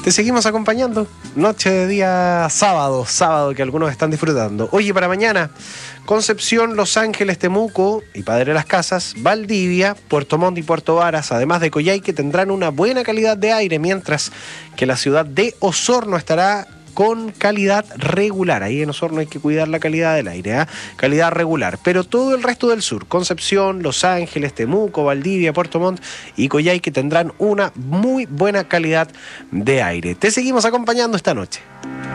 Te seguimos acompañando. Noche de día sábado que algunos están disfrutando. Oye, para mañana, Concepción, Los Ángeles, Temuco y Padre Las Casas, Valdivia, Puerto Montt y Puerto Varas, además de Coyhaique, tendrán una buena calidad de aire, mientras que la ciudad de Osorno estará con calidad regular. Ahí en Osorno hay que cuidar la calidad del aire, ¿eh? Calidad regular. Pero todo el resto del sur, Concepción, Los Ángeles, Temuco, Valdivia, Puerto Montt y Coyhaique tendrán una muy buena calidad de aire. Te seguimos acompañando esta noche.